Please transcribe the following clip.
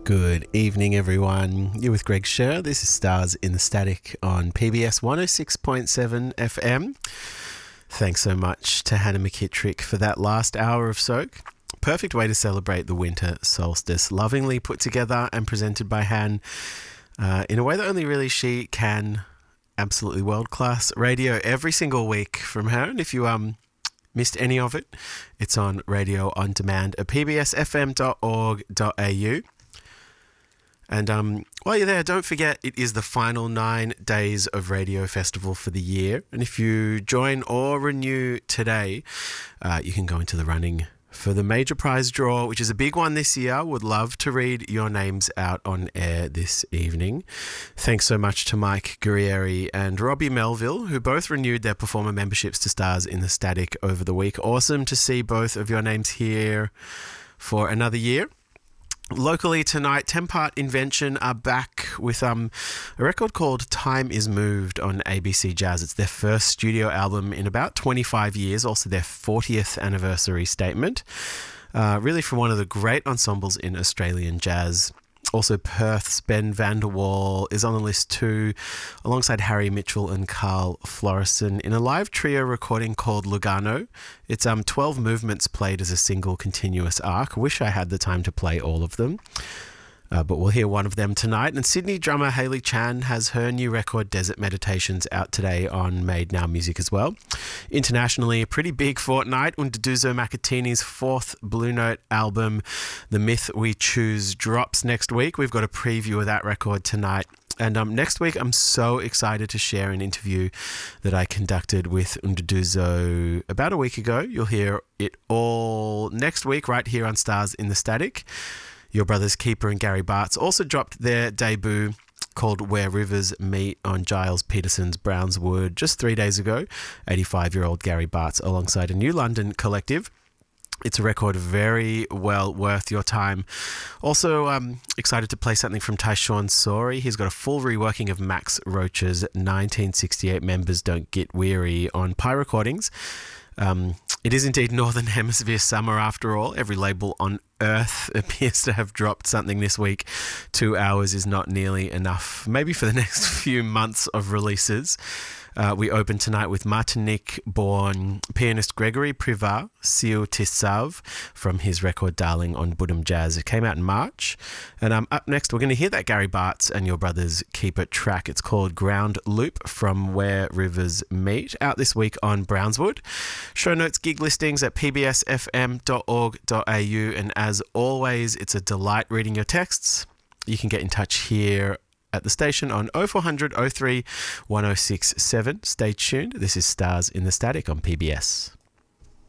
Good evening, everyone. You're with Greg Sher. This is Stars in the Static on PBS 106.7 FM. Thanks so much to Hannah McKittrick for that last hour of soak. Perfect way to celebrate the winter solstice. Lovingly put together and presented by Han in a way that only really she can. Absolutely world-class radio every single week from her. And if you missed any of it, it's on radio on demand at pbsfm.org.au. And while you're there, don't forget it is the final 9 days of Radio Festival for the year. And if you join or renew today, you can go into the running for the major prize draw, which is a big one this year. Would love to read your names out on air this evening. Thanks so much to Mike Guerrieri and Robbie Melville, who both renewed their performer memberships to Stars in the Static over the week. Awesome to see both of your names here for another year. Locally tonight, 10 Part Invention are back with a record called Time Is Moved on ABC Jazz. It's their first studio album in about 25 years, also their 40th anniversary statement. Really from one of the great ensembles in Australian jazz. Also Perth's Ben van der Waal is on the list too, alongside Harry Mitchell and Carl Florison in a live trio recording called Lugano. It's 12 movements played as a single continuous arc. Wish I had the time to play all of them. But we'll hear one of them tonight. And Sydney drummer Hayley Chan has her new record Desert Meditations out today on Made Now Music as well. Internationally, a pretty big fortnight. Nduduzo Makatini's 4th Blue Note album, The Myth We Choose, drops next week. We've got a preview of that record tonight. And next week, I'm so excited to share an interview that I conducted with Nduduzo about a week ago. You'll hear it all next week right here on Stars in the Static. Your Brothers Keeper and Gary Bartz also dropped their debut called Where Rivers Meet on Giles Peterson's Brownswood just 3 days ago. 85-year-old Gary Bartz alongside a new London collective. It's a record very well worth your time. Also, excited to play something from Tyshawn Sorey. He's got a full reworking of Max Roach's 1968 Members Don't Get Weary on Pi Recordings. It is indeed Northern Hemisphere summer after all. Every label on Earth appears to have dropped something this week. 2 hours is not nearly enough, maybe for the next few months of releases. We open tonight with Martinique-born pianist Gregory Privat, Siu Tissav, from his record Darling on Budum Jazz. It came out in March. And up next, we're going to hear that Gary Bartz and Your Brothers Keeper track. It's called Ground Loop from Where Rivers Meet, out this week on Brownswood. Show notes, gig listings at pbsfm.org.au. And as always, it's a delight reading your texts. You can get in touch here at the station on 0400 03 1067. Stay tuned. This is Stars in the Static on PBS.